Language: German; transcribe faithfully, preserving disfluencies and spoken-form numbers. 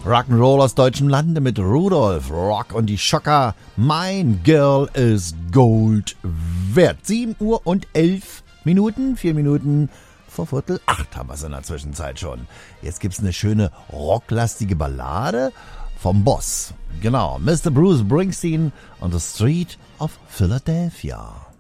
Rock'n'Roll aus deutschem Lande mit Rudolf, Rock und die Schocker. Mein Girl is Gold wert. sieben Uhr und elf Minuten, vier Minuten vor Viertel acht haben wir es in der Zwischenzeit schon. Jetzt gibt's eine schöne rocklastige Ballade vom Boss. Genau, Mister Bruce Springsteen on the Street of Philadelphia.